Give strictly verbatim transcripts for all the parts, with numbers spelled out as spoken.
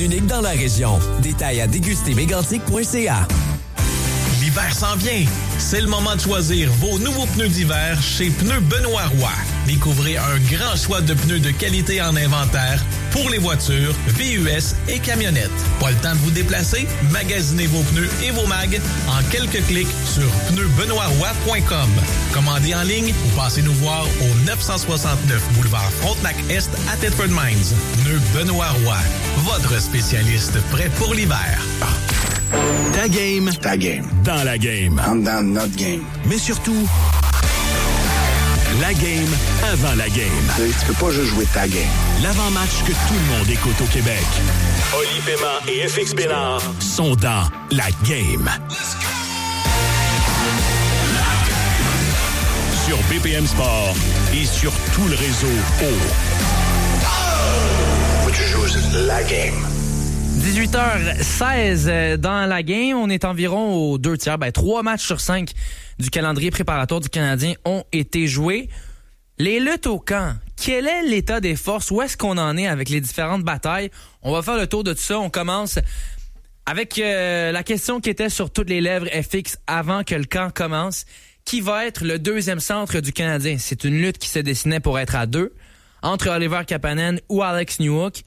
unique dans la région. Détails à déguster mégantic point c a. L'hiver s'en vient. C'est le moment de choisir vos nouveaux pneus d'hiver chez Pneus Benoît Roy. Découvrez un grand choix de pneus de qualité en inventaire pour les voitures, V U S et camionnettes. Pas le temps de vous déplacer? Magasinez vos pneus et vos mags en quelques clics sur pneus benoît roy point com. Commandez en ligne ou passez nous voir au neuf cent soixante-neuf boulevard Frontenac-Est à Thetford Mines. Pneus Benoît Roy, votre spécialiste prêt pour l'hiver. Ta game. Ta game. Dans la game. I'm dans notre game. Mais surtout, la game avant la game. Tu sais, tu peux pas juste jouer ta game. L'avant-match que tout le monde écoute au Québec. Oli Paiement et F X Bénard sont dans la game. Sur B P M Sport et sur tout le réseau O. Faut que tu joues la game. dix-huit heures seize dans la game. On est environ aux deux tiers. Ben, trois matchs sur cinq du calendrier préparatoire du Canadien ont été joués. Les luttes au camp. Quel est l'état des forces? Où est-ce qu'on en est avec les différentes batailles? On va faire le tour de tout ça. On commence avec euh, la question qui était sur toutes les lèvres F X avant que le camp commence. Qui va être le deuxième centre du Canadien? C'est une lutte qui se dessinait pour être à deux, entre Oliver Kapanen ou Alex Newhook.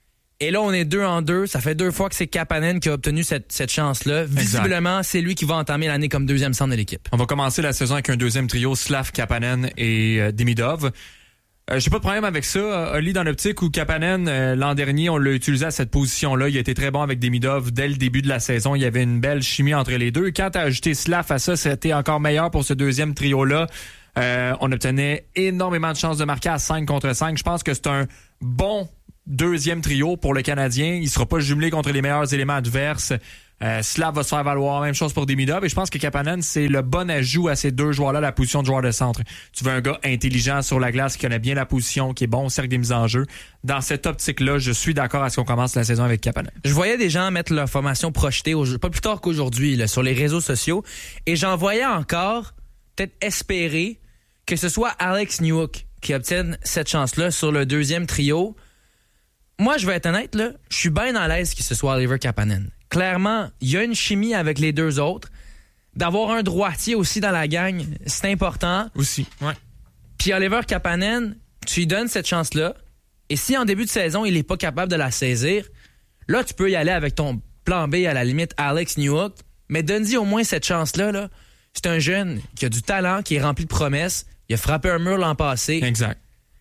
Et là, on est deux en deux. Ça fait deux fois que c'est Kapanen qui a obtenu cette, cette chance-là. Visiblement, c'est lui qui va entamer l'année comme deuxième centre de l'équipe. On va commencer la saison avec un deuxième trio, Slav, Kapanen et euh, Demidov. Euh, j'ai pas de problème avec ça. Oli, dans l'optique où Kapanen, euh, l'an dernier, on l'a utilisé à cette position-là. Il a été très bon avec Demidov dès le début de la saison. Il y avait une belle chimie entre les deux. Quand t'as ajouté Slav à ça, c'était encore meilleur pour ce deuxième trio-là. Euh, on obtenait énormément de chances de marquer à cinq contre cinq. Je pense que c'est un bon deuxième trio pour le Canadien. Il sera pas jumelé contre les meilleurs éléments adverses. Euh, Slav va se faire valoir. Même chose pour Demidov. Et je pense que Kapanen, c'est le bon ajout à ces deux joueurs-là, la position de joueur de centre. Tu veux un gars intelligent sur la glace, qui connaît bien la position, qui est bon au cercle des mises en jeu. Dans cette optique-là, je suis d'accord à ce qu'on commence la saison avec Kapanen. Je voyais des gens mettre leur formation projetée, au, pas plus tard qu'aujourd'hui, là, sur les réseaux sociaux. Et j'en voyais encore peut-être espérer que ce soit Alex Newhook qui obtienne cette chance-là sur le deuxième trio. Moi, je vais être honnête, là, je suis bien à l'aise que ce soit Oliver Kapanen. Clairement, il y a une chimie avec les deux autres. D'avoir un droitier aussi dans la gang, c'est important. Aussi, ouais. Puis Oliver Kapanen, tu lui donnes cette chance-là. Et si en début de saison, il n'est pas capable de la saisir, là, tu peux y aller avec ton plan B, à la limite, Alex Newhook. Mais donne-y au moins cette chance-là. Là. C'est un jeune qui a du talent, qui est rempli de promesses. Il a frappé un mur l'an passé. Exact.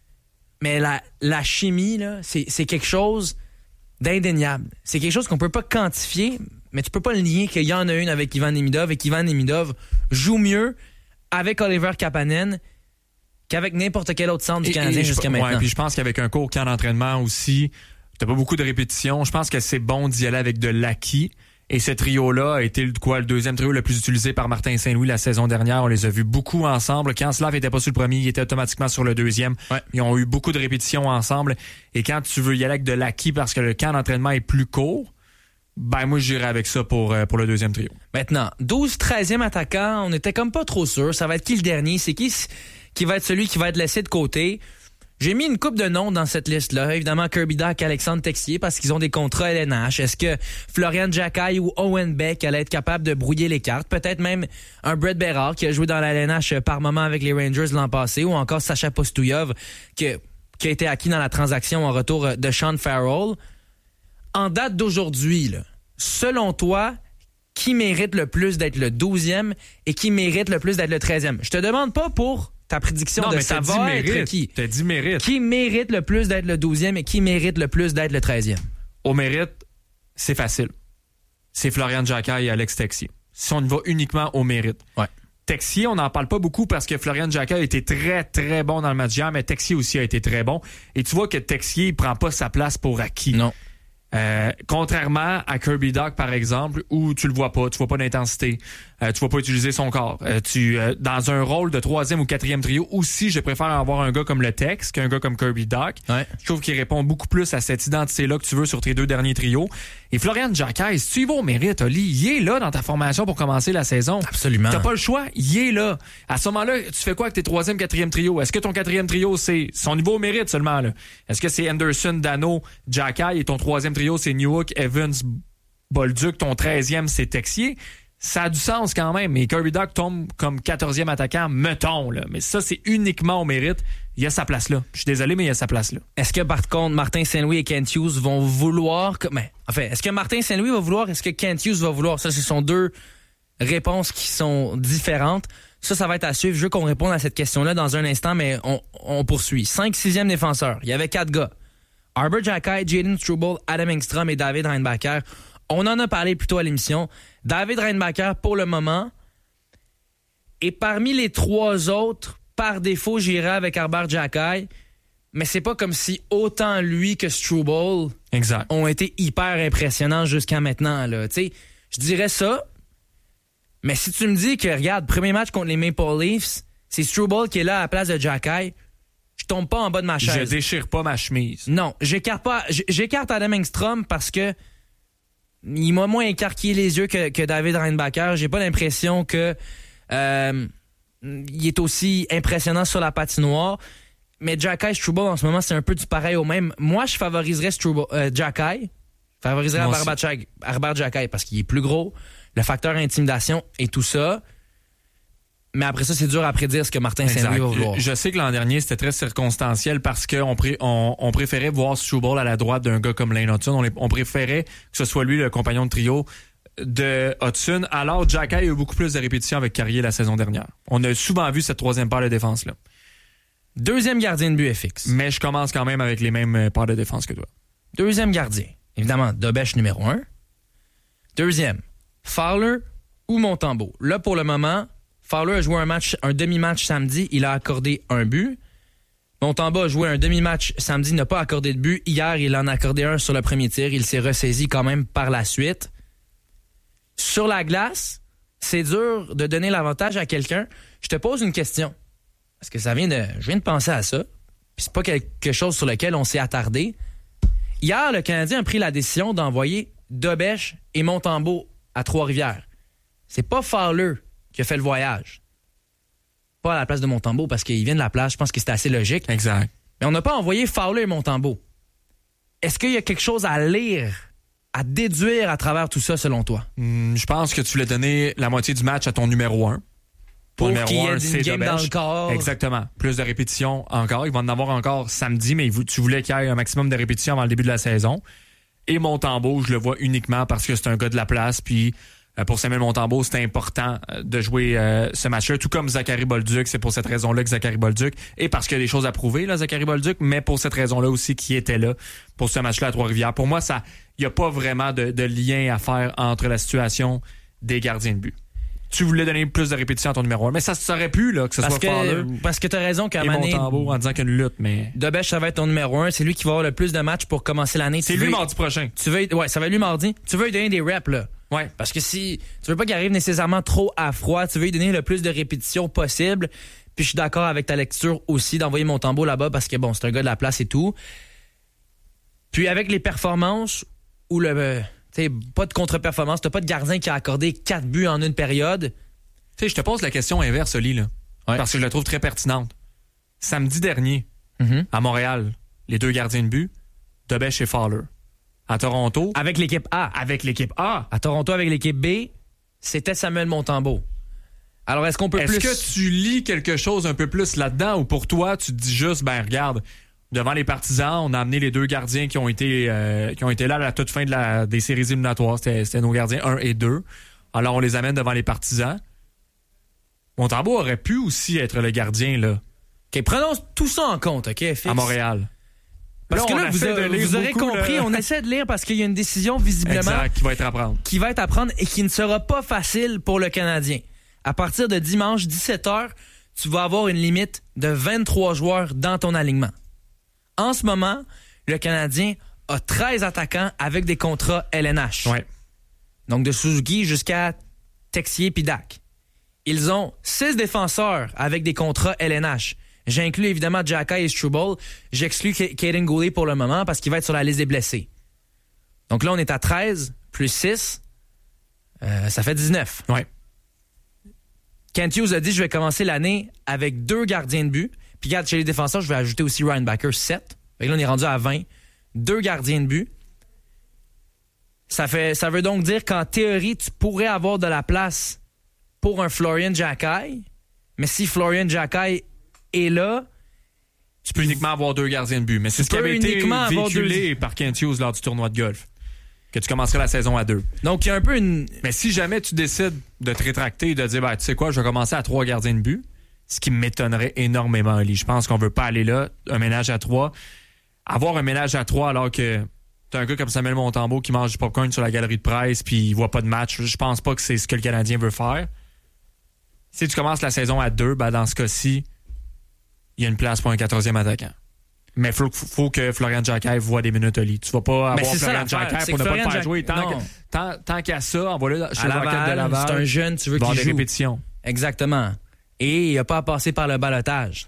Mais la, la chimie, là, c'est, c'est quelque chose d'indéniable. C'est quelque chose qu'on peut pas quantifier, mais tu peux pas le nier qu'il y en a une avec Ivan Demidov et qu'Ivan Demidov joue mieux avec Oliver Kapanen qu'avec n'importe quel autre centre du Canadien jusqu'à maintenant. Ouais, puis je pense qu'avec un court camp d'entraînement aussi, t'as pas beaucoup de répétitions. Je pense que c'est bon d'y aller avec de l'acquis. Et ce trio-là a été quoi, le deuxième trio le plus utilisé par Martin Saint-Louis la saison dernière. On les a vus beaucoup ensemble. Quand Slav était pas sur le premier, il était automatiquement sur le deuxième. Ouais. Ils ont eu beaucoup de répétitions ensemble. Et quand tu veux y aller avec de l'acquis parce que le camp d'entraînement est plus court, ben moi j'irais avec ça pour, pour le deuxième trio. Maintenant, douze treizième attaquant, on était comme pas trop sûr. Ça va être qui le dernier? C'est qui qui va être celui qui va être laissé de côté? J'ai mis une couple de noms dans cette liste-là. Évidemment, Kirby Dach, Alexandre Texier, parce qu'ils ont des contrats L N H. Est-ce que Florian Jacquet ou Owen Beck allaient être capables de brouiller les cartes? Peut-être même un Brett Berard qui a joué dans la L N H par moment avec les Rangers l'an passé, ou encore Sacha Postouillov qui, qui a été acquis dans la transaction en retour de Sean Farrell. En date d'aujourd'hui, là, selon toi, qui mérite le plus d'être le douzième et qui mérite le plus d'être le treizième? Je te demande pas pour ta prédiction non, de mais ça va mérite. Être qui? T'as dit mérite. Qui mérite le plus d'être le douzième et qui mérite le plus d'être le treizième? Au mérite, c'est facile. C'est Florian Jacquet et Alex Texier. Si on y va uniquement au mérite. Ouais. Texier, on n'en parle pas beaucoup parce que Florian Jacquet a été très, très bon dans le match d'hier, mais Texier aussi a été très bon. Et tu vois que Texier ne prend pas sa place pour acquis. Non. Euh, contrairement à Kirby Dach, par exemple, où tu le vois pas, tu vois pas d'intensité. Euh, tu vas pas utiliser son corps. Euh, tu euh, dans un rôle de troisième ou quatrième trio aussi, je préfère avoir un gars comme le Tex qu'un gars comme Kirby Dach. Ouais. Je trouve qu'il répond beaucoup plus à cette identité-là que tu veux sur tes deux derniers trios. Et Florian Giacchai, si tu y vas au mérite, Oli, il est là dans ta formation pour commencer la saison. Absolument. T'as pas le choix, il est là. À ce moment-là, tu fais quoi avec tes troisième, quatrième trio? Est-ce que ton quatrième trio, c'est son niveau au mérite seulement, là? Est-ce que c'est Anderson, Dano, Giacchai et ton troisième trio, c'est Newhook, Evans, Bolduc, ton treizième, c'est Texier? Ça a du sens quand même, mais Kirby Dach tombe comme quatorzième attaquant, mettons, là. Mais ça, c'est uniquement au mérite. Il y a sa place là. Je suis désolé, mais il y a sa place là. Est-ce que, par contre, Martin Saint-Louis et Kent Hughes vont vouloir... Que... Ben, enfin, est-ce que Martin Saint-Louis va vouloir? Est-ce que Kent Hughes va vouloir? Ça, ce sont deux réponses qui sont différentes. Ça, ça va être à suivre. Je veux qu'on réponde à cette question-là dans un instant, mais on, on poursuit. Cinq, sixième défenseurs. Il y avait quatre gars. Arber Xhekaj, Jaden Struble, Adam Engstrom et David Reinbacher. On en a parlé plus tôt à l'émission. David Reinbacher, pour le moment. Et parmi les trois autres, par défaut, j'irai avec Arber Xhekaj. Mais c'est pas comme si autant lui que Struble exact. ont été hyper impressionnants jusqu'à maintenant. Là. T'sais, je dirais ça. Mais si tu me dis que, regarde, premier match contre les Maple Leafs, c'est Struble qui est là à la place de Xhekaj, je tombe pas en bas de ma chaise. Je déchire pas ma chemise. Non, j'écarte pas. J'écarte Adam Engstrom parce que il m'a moins écarquillé les yeux que, que David Reinbacher. J'ai pas l'impression que euh, il est aussi impressionnant sur la patinoire. Mais Xhekaj, Struble, en ce moment, c'est un peu du pareil au même. Moi, je favoriserais Struble, euh, Xhekaj. Je favoriserais Arber Xhekaj parce qu'il est plus gros. Le facteur intimidation et tout ça. Mais après ça, c'est dur à prédire ce que Martin Saint-Louis va vouloir. Je, je sais que l'an dernier, c'était très circonstanciel parce qu'on pré, on, on préférait voir Struble à la droite d'un gars comme Lane Hutson. On, les, on préférait que ce soit lui le compagnon de trio de Hutson. Alors, Xhekaj a eu beaucoup plus de répétitions avec Carrier la saison dernière. On a souvent vu cette troisième paire de défense-là. Deuxième gardien de but F X. Mais je commence quand même avec les mêmes paires de défense que toi. Deuxième gardien. Évidemment, Dobèche numéro un. Deuxième, Fowler ou Montembeault. Là, pour le moment... Fowler a joué un match, un demi-match samedi, il a accordé un but. Montembeault a joué un demi-match samedi, n'a pas accordé de but. Hier, il en a accordé un sur le premier tir. Il s'est ressaisi quand même par la suite. Sur la glace, c'est dur de donner l'avantage à quelqu'un. Je te pose une question. Parce que ça vient de. Je viens de penser à ça. Puis c'est pas quelque chose sur lequel on s'est attardé. Hier, le Canadien a pris la décision d'envoyer Dobèche et Montembeault à Trois-Rivières. C'est pas Fowler qui a fait le voyage. Pas à la place de Montembeault parce qu'il vient de la place. Je pense que c'était assez logique. Exact. Mais on n'a pas envoyé Fowler et Montembeault. Est-ce qu'il y a quelque chose à lire, à déduire à travers tout ça, selon toi? Hum, je pense que tu voulais donner la moitié du match à ton numéro un. Pour numéro qu'il y ait un, une c'est game Dobèche. dans le corps. Exactement. Plus de répétitions encore. Il va en avoir encore samedi, mais tu voulais qu'il y ait un maximum de répétitions avant le début de la saison. Et Montembeault, je le vois uniquement parce que c'est un gars de la place, puis pour Samuel Montembeault, c'était important de jouer euh, ce match-là, tout comme Zachary Bolduc. C'est pour cette raison-là que Zachary Bolduc, et parce qu'il y a des choses à prouver, là, Zachary Bolduc, mais pour cette raison-là aussi qui était là pour ce match-là à Trois-Rivières. Pour moi, ça, il n'y a pas vraiment de, de lien à faire entre la situation des gardiens de but. Tu voulais donner plus de répétitions à ton numéro un, mais ça serait pu là, que ce parce soit que, Fowler parce que tu as raison qu'à et Montembeault en disant qu'il y a une lutte, mais Dobèche, ça va être ton numéro un. C'est lui qui va avoir le plus de matchs pour commencer l'année. c'est tu lui veux, mardi prochain. Tu veux, ouais, ça va être lui mardi. Tu veux lui donner des reps, là. Ouais. Parce que si tu veux pas qu'il arrive nécessairement trop à froid, tu veux lui donner le plus de répétitions possible. Puis je suis d'accord avec ta lecture aussi d'envoyer Montembeault là-bas parce que bon, c'est un gars de la place et tout. Puis avec les performances ou le, tu sais, pas de contre-performance, t'as pas de gardien qui a accordé quatre buts en une période. Tu sais, je te pose la question inverse, Oli, là, ouais. parce que je la trouve très pertinente. Samedi dernier, Mm-hmm. à Montréal, les deux gardiens de but, Dobèche et Fowler. À Toronto, Avec l'équipe A. avec l'équipe A. À Toronto, avec l'équipe B, c'était Samuel Montembeault. Alors, est-ce qu'on peut Est-ce plus... que tu lis quelque chose un peu plus là-dedans ou pour toi, tu te dis juste, ben regarde, devant les partisans, on a amené les deux gardiens qui ont été euh, qui ont été là à la toute fin de la, des séries éliminatoires. C'était, c'était nos gardiens un et deux. Alors, on les amène devant les partisans. Montembeault aurait pu aussi être le gardien là, OK, prenons tout ça en compte, OK, F X? à Montréal. Parce Là, que on là, vous, essaie de a- lire vous aurez beaucoup, compris, là. on essaie de lire parce qu'il y a une décision visiblement Exact, qui va être à prendre. qui va être à prendre et qui ne sera pas facile pour le Canadien. À partir de dimanche, dix-sept heures, tu vas avoir une limite de vingt-trois joueurs dans ton alignement. En ce moment, le Canadien a treize attaquants avec des contrats L N H. Ouais. Donc de Suzuki jusqu'à Texier puis Dak. Ils ont six défenseurs avec des contrats L N H. J'inclus évidemment Xhekaj et Struble. J'exclus Kaden Goulet pour le moment parce qu'il va être sur la liste des blessés. Donc là, on est à treize plus six. Euh, ça fait dix-neuf. Ouais. Kent Hughes a dit je vais commencer l'année avec deux gardiens de but. Puis regarde, chez les défenseurs, je vais ajouter aussi Ryan Backer, sept. Fait que là, on est rendu à vingt. Deux gardiens de but. Ça, fait, ça veut donc dire qu'en théorie, tu pourrais avoir de la place pour un Florian Xhekaj. Mais si Florian Xhekaj est là... Tu peux uniquement avoir deux gardiens de but. Mais c'est ce qui avait été véhiculé par Kent Hughes lors du tournoi de golf. Que tu commencerais la saison à deux. Donc, il y a un peu une... Mais si jamais tu décides de te rétracter et de dire, ben, tu sais quoi, je vais commencer à trois gardiens de but, ce qui m'étonnerait énormément, Ali. Je pense qu'on veut pas aller là, un ménage à trois. Avoir un ménage à trois alors que t'as un gars comme Samuel Montembeault qui mange du popcorn sur la galerie de presse puis il voit pas de match, je pense pas que c'est ce que le Canadien veut faire. Si tu commences la saison à deux, ben dans ce cas-ci, il y a une place pour un quatorzième attaquant. Mais il faut, faut que Florian Xhekaj voit des minutes, Ali. Tu vas pas avoir Florian Xhekaj pour ne pas le faire jouer. Tant, que, tant, tant qu'à ça, envoie-le chez le Rocket de Laval. C'est un jeune, tu veux qu'il joue. Des répétitions. Exactement. Et il n'a pas à passer par le ballottage.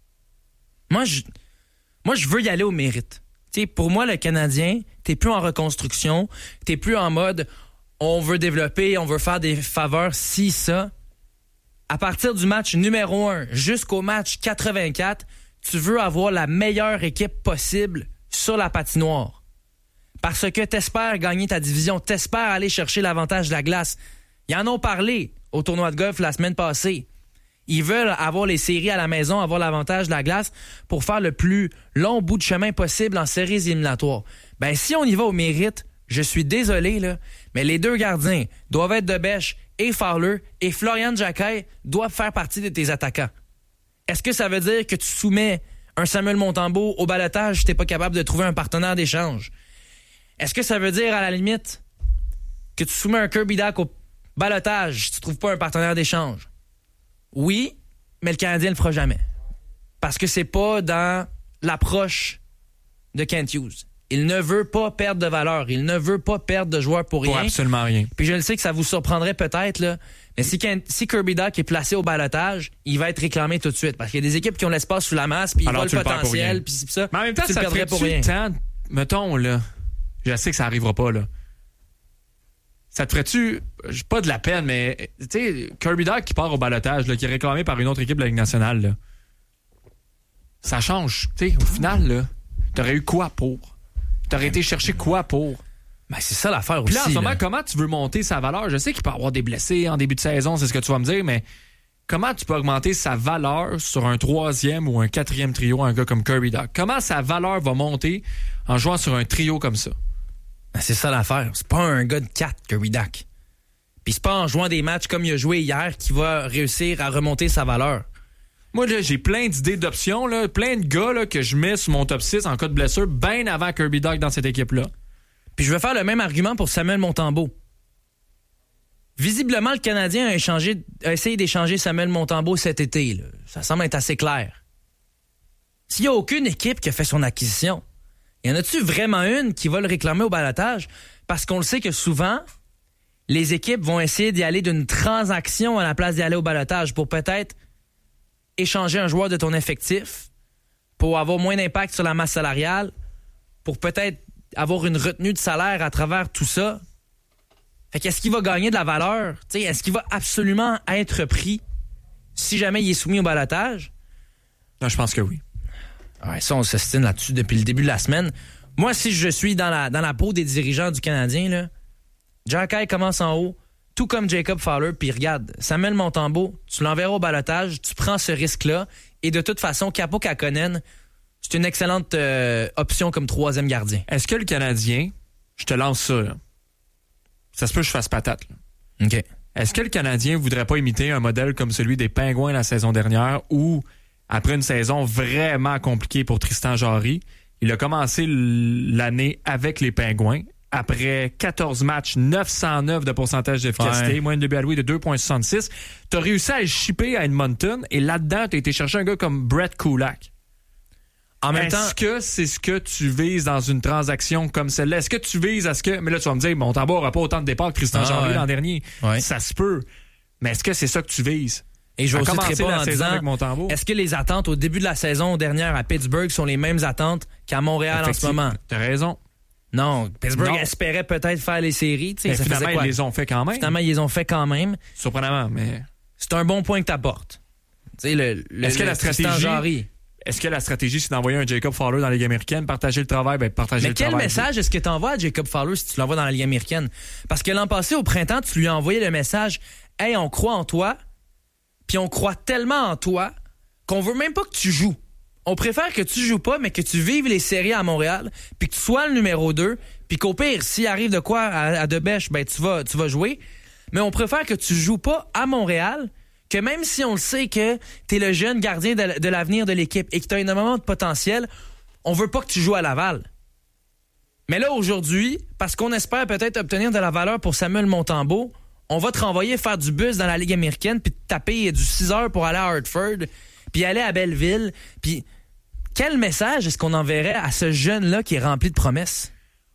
Moi, je, moi, je veux y aller au mérite. T'sais, pour moi, le Canadien, t'es plus en reconstruction, t'es plus en mode on veut développer, on veut faire des faveurs, si, ça. À partir du match numéro un jusqu'au match quatre-vingt-quatre, tu veux avoir la meilleure équipe possible sur la patinoire. Parce que t'espères gagner ta division, t'espères aller chercher l'avantage de la glace. Ils en ont parlé au tournoi de golf la semaine passée. Ils veulent avoir les séries à la maison, avoir l'avantage de la glace pour faire le plus long bout de chemin possible en séries éliminatoires. Ben, si on y va au mérite, je suis désolé, là, mais les deux gardiens doivent être de Bèche et Fowler et Florian Xhekaj doivent faire partie de tes attaquants. Est-ce que ça veut dire que tu soumets un Samuel Montembeault au ballottage si t'es pas capable de trouver un partenaire d'échange? Est-ce que ça veut dire, à la limite, que tu soumets un Kirby Dach au ballottage si tu trouves pas un partenaire d'échange? Oui, mais le Canadien le fera jamais. Parce que c'est pas dans l'approche de Kent Hughes. Il ne veut pas perdre de valeur. Il ne veut pas perdre de joueurs pour rien. Pour absolument rien. Puis je le sais que ça vous surprendrait peut-être, là, mais si, si Kirby Dach est placé au balotage, il va être réclamé tout de suite. Parce qu'il y a des équipes qui ont l'espace sous la masse, puis ils voient le potentiel, puis c'est ça. Mais en même temps, tu ça le perdrais pour rien. Temps, mettons, là, je sais que ça arrivera pas, là. Ça te ferait-tu, pas de la peine, mais, tu sais, Kirby Dach qui part au balotage, là, qui est réclamé par une autre équipe de la Ligue nationale, là. Ça change, tu sais, au final, là. T'aurais eu quoi pour? T'aurais été chercher quoi pour? Ben, c'est ça l'affaire aussi. Puis là, en ce moment, là. comment tu veux monter sa valeur? Je sais qu'il peut y avoir des blessés en début de saison, c'est ce que tu vas me dire, mais comment tu peux augmenter sa valeur sur un troisième ou un quatrième trio, un gars comme Kirby Dach? Comment sa valeur va monter en jouant sur un trio comme ça? Ben, c'est ça l'affaire. C'est pas un gars de quatre, Kirby Dach. Puis c'est pas en jouant des matchs comme il a joué hier qu'il va réussir à remonter sa valeur. Moi, là, j'ai plein d'idées d'options, là, plein de gars là, que je mets sur mon top six en cas de blessure, bien avant Kirby Dach dans cette équipe-là. Puis je vais faire le même argument pour Samuel Montembeault. Visiblement, le Canadien a, échangé, a essayé d'échanger Samuel Montembeault cet été. Là. Ça semble être assez clair. S'il n'y a aucune équipe qui a fait son acquisition, y en a-tu vraiment une qui va le réclamer au balotage? Parce qu'on le sait que souvent, les équipes vont essayer d'y aller d'une transaction à la place d'y aller au balotage pour peut-être échanger un joueur de ton effectif, pour avoir moins d'impact sur la masse salariale, pour peut-être avoir une retenue de salaire à travers tout ça. Fait qu'est-ce qu'il va gagner de la valeur? T'sais, est-ce qu'il va absolument être pris si jamais il est soumis au balotage? Non, je pense que oui. Ouais, ça, on s'estime là-dessus depuis le début de la semaine. Moi, si je suis dans la, dans la peau des dirigeants du Canadien, là, Xhekaj commence en haut, tout comme Jacob Fowler, puis regarde, Samuel Montembeault, tu l'enverras au balotage, tu prends ce risque-là, et de toute façon, Kaapo Kähkönen, c'est une excellente euh, option comme troisième gardien. Est-ce que le Canadien, je te lance ça, là. Ça se peut que je fasse patate, là. OK. Est-ce que le Canadien voudrait pas imiter un modèle comme celui des Pingouins la saison dernière, où, après une saison vraiment compliquée pour Tristan Jarry, il a commencé l'année avec les Pingouins. Après quatorze matchs, neuf cent neuf de pourcentage d'efficacité, ouais. Moyenne de but alloué de deux virgule soixante-six. Tu as réussi à le shipper à Edmonton et là-dedans, tu as été chercher un gars comme Brett Kulak. En même Est-ce temps, que c'est ce que tu vises dans une transaction comme celle-là? Est-ce que tu vises à ce que... Mais là, tu vas me dire, Montembeault n'aura pas autant de départs que Tristan Ah, Jarry ouais. l'an dernier. Ouais. Ça se peut. Mais est-ce que c'est ça que tu vises? et je À vais aussi te commencer répondre la en saison disant, avec Montembeault. est-ce que les attentes au début de la saison dernière à Pittsburgh sont les mêmes attentes qu'à Montréal en ce Effectivement. moment? T'as raison. Non, Pittsburgh Non. espérait peut-être faire les séries. tu sais, Mais ça faisait finalement, quoi? ils les ont fait quand même. Finalement, ils les ont fait quand même. Surprenamment, mais... C'est un bon point que tu apportes. Tu sais, le, le, Est-ce que le la Tristan stratégie- Jarry. Est-ce que la stratégie, c'est d'envoyer un Jacob Fowler dans la Ligue américaine, partager le travail, ben partager Mais le quel travail? message est-ce que tu envoies à Jacob Fowler si tu l'envoies dans la Ligue américaine? Parce que l'an passé, au printemps, tu lui as envoyé le message « Hey, on croit en toi, puis on croit tellement en toi qu'on veut même pas que tu joues. On préfère que tu joues pas, mais que tu vives les séries à Montréal, puis que tu sois le numéro deux, puis qu'au pire, s'il arrive de quoi à, à Debèche, ben tu vas, tu vas jouer. Mais on préfère que tu joues pas à Montréal, que même si on le sait que t'es le jeune gardien de, de l'avenir de l'équipe et que t'as énormément de potentiel, on veut pas que tu joues à Laval. Mais là, aujourd'hui, parce qu'on espère peut-être obtenir de la valeur pour Samuel Montembeault, on va te renvoyer faire du bus dans la Ligue américaine puis te taper du six heures pour aller à Hartford, puis aller à Belleville. Puis quel message est-ce qu'on enverrait à ce jeune-là qui est rempli de promesses?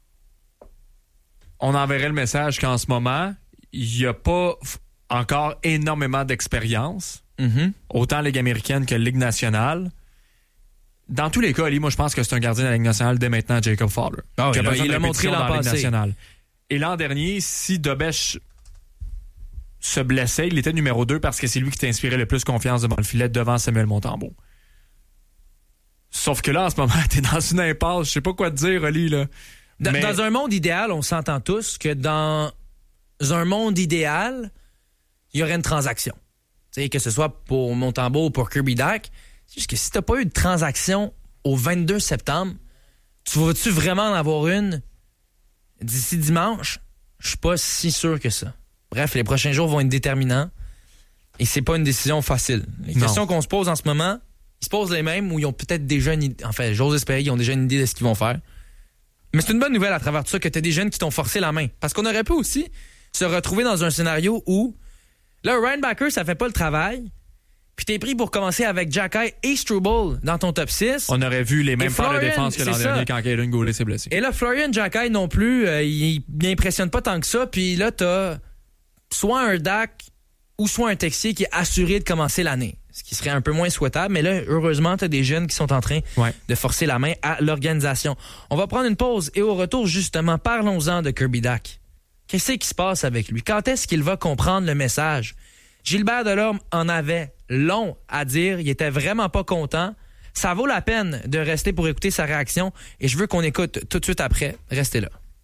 On enverrait le message qu'en ce moment, il n'y a pas f- encore énormément d'expérience, Mm-hmm. autant Ligue américaine que Ligue nationale. Dans tous les cas, Ali, moi, je pense que c'est un gardien de la Ligue nationale dès maintenant, Jacob Fowler. Ah oui, Qui a il a- besoin de il l'a montré répétition l'an dans la Ligue passé. nationale. Et l'an dernier, si Dobèche se blessait, il était numéro deux parce que c'est lui qui t'inspirait le plus confiance devant le filet, devant Samuel Montembeault. Sauf que là, en ce moment, t'es dans une impasse. Je sais pas quoi te dire, Ali, là. Dans, Mais- dans un monde idéal, on s'entend tous que dans un monde idéal, il y aurait une transaction. Tu sais, que ce soit pour Montembeault ou pour Kirby Dach. C'est juste que si t'as pas eu de transaction au vingt-deux septembre, tu vas-tu vraiment en avoir une d'ici dimanche? Je suis pas si sûr que ça. Bref, les prochains jours vont être déterminants et c'est pas une décision facile. Les Non. questions qu'on se pose en ce moment, ils se posent les mêmes ou ils ont peut-être déjà une idée. Enfin, j'ose espérer qu'ils ont déjà une idée de ce qu'ils vont faire. Mais c'est une bonne nouvelle à travers tout ça que tu as des jeunes qui t'ont forcé la main. Parce qu'on aurait pu aussi se retrouver dans un scénario où, là, Ryan Backer, ça fait pas le travail, puis t'es pris pour commencer avec Jacky et Struble dans ton top six. On aurait vu les mêmes Et paires de Florian, défense que l'an c'est dernier ça. quand Kaden Goulet s'est blessé. Et là, Florian Jacky non plus, euh, il n'impressionne pas tant que ça. Puis là, t'as soit un Dak ou soit un Texier qui est assuré de commencer l'année. Ce qui serait un peu moins souhaitable. Mais là, heureusement, t'as des jeunes qui sont en train Ouais. de forcer la main à l'organisation. On va prendre une pause et au retour, justement, parlons-en de Kirby Dach. Qu'est-ce qui se passe avec lui? Quand est-ce qu'il va comprendre le message? Gilbert Delorme en avait long à dire. Il était vraiment pas content. Ça vaut la peine de rester pour écouter sa réaction et je veux qu'on écoute tout de suite après. Restez là.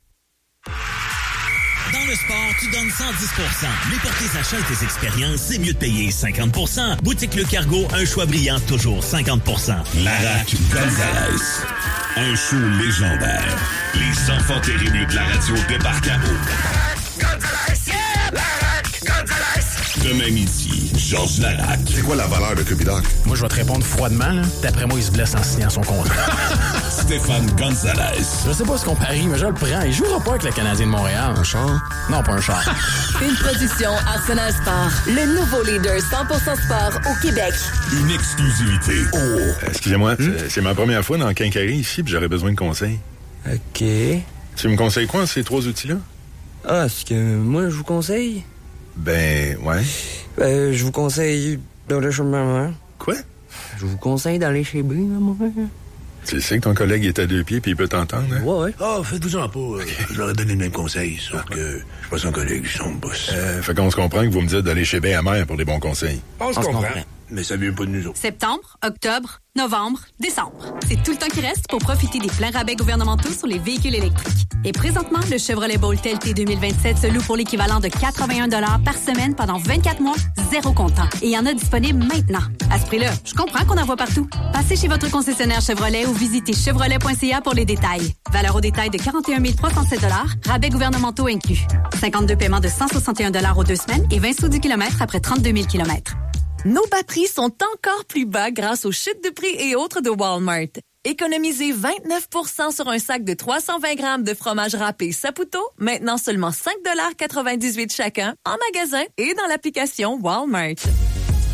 Dans le sport, tu donnes cent dix pour cent. Mais pour tes achats et tes expériences, c'est mieux de payer cinquante pour cent. Boutique Le Cargo, un choix brillant, toujours cinquante pour cent. Larac Gonzalez. Un show légendaire. Les enfants terribles de la radio débarquent à eau. Gonzalez, yeah! Larac, Gonzalez! Demain midi, Georges Larac. C'est quoi la valeur de Kirby Dach? Moi, je vais te répondre froidement, là. D'après moi, il se blesse en signant son contrat. Stéphane Gonzalez. Je sais pas ce qu'on parie, mais je le prends. Il jouera pas avec le Canadien de Montréal. Un char? Non, pas un char. Une production Arsenal Sport, le nouveau leader cent pour cent sport au Québec. Une exclusivité. Oh! Excusez-moi, c'est- c'est ma première fois dans le Quincaillerie ici, puis j'aurais besoin de conseils. OK. Tu me conseilles quoi, ces trois outils-là? Ah, ce que moi, je vous conseille? Ben, ouais. Ben, je vous conseille d'aller chez ma mère. Quoi? Je vous conseille d'aller chez B, ma mère. Tu sais que ton collègue est à deux pieds puis il peut t'entendre, hein? Ouais, ouais. Ah, faites-vous-en pas. euh, Je leur ai donné le même conseil, sauf que je suis pas son collègue, je suis son boss. Euh, fait qu'on se comprend que vous me dites d'aller chez B à mère pour des bons conseils. On se On se comprend. comprend. Mais ça vient pas de nous autres. Septembre, octobre, novembre, décembre. C'est tout le temps qui reste pour profiter des pleins rabais gouvernementaux sur les véhicules électriques. Et présentement, le Chevrolet Bolt L T deux mille vingt-sept se loue pour l'équivalent de quatre-vingt-un dollars par semaine pendant vingt-quatre mois, zéro comptant. Et il y en a disponible maintenant. À ce prix-là, je comprends qu'on en voit partout. Passez chez votre concessionnaire Chevrolet ou visitez chevrolet point c a pour les détails. Valeur au détail de quarante et un mille trois cent sept dollars, rabais gouvernementaux inclus. cinquante-deux paiements de cent soixante et un dollars aux deux semaines et vingt sous du kilomètre après trente-deux mille kilomètres. Nos batteries sont encore plus bas grâce aux chutes de prix et autres de Walmart. Économisez vingt-neuf pour cent sur un sac de trois cent vingt grammes de fromage râpé Saputo, maintenant seulement cinq dollars quatre-vingt-dix-huit chacun, en magasin et dans l'application Walmart.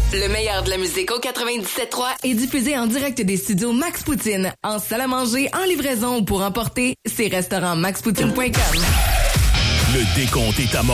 Le meilleur de la musique au quatre-vingt-dix-sept trois est diffusé en direct des studios Max Poutine, en salle à manger, en livraison ou pour emporter, c'est restaurant max poutine point com. Le décompte est à mort.